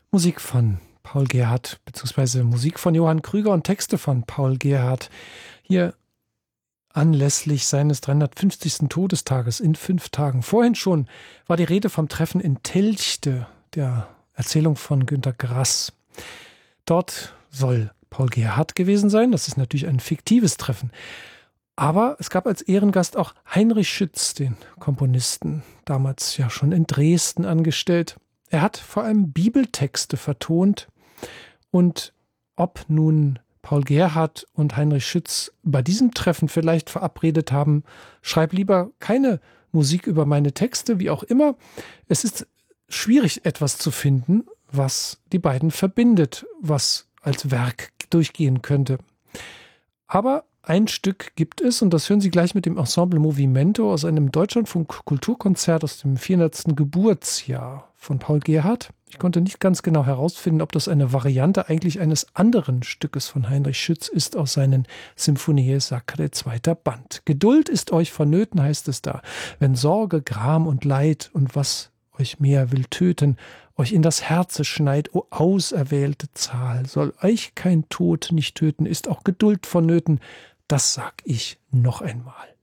Musik von Paul Gerhardt, beziehungsweise Musik von Johann Krüger und Texte von Paul Gerhardt. Hier anlässlich seines 350. Todestages in 5 Tagen. Vorhin schon war die Rede vom Treffen in Telchte, der Erzählung von Günter Grass. Dort soll Paul Gerhardt gewesen sein. Das ist natürlich ein fiktives Treffen. Aber es gab als Ehrengast auch Heinrich Schütz, den Komponisten, damals ja schon in Dresden angestellt. Er hat vor allem Bibeltexte vertont. Und ob nun Paul Gerhardt und Heinrich Schütz bei diesem Treffen vielleicht verabredet haben, schreib lieber keine Musik über meine Texte, wie auch immer. Es ist schwierig, etwas zu finden, was die beiden verbindet, was als Werk durchgehen könnte. Aber ein Stück gibt es, und das hören Sie gleich mit dem Ensemble Movimento aus einem Deutschlandfunk-Kulturkonzert aus dem 400. Geburtsjahr von Paul Gerhardt. Ich konnte nicht ganz genau herausfinden, ob das eine Variante eigentlich eines anderen Stückes von Heinrich Schütz ist aus seinen Symphonie Sacre 2. Band. Geduld ist euch vonnöten, heißt es da, wenn Sorge, Gram und Leid und was euch mehr will töten, euch in das Herze schneit, o auserwählte Zahl, soll euch kein Tod nicht töten, ist auch Geduld vonnöten, das sag ich noch einmal.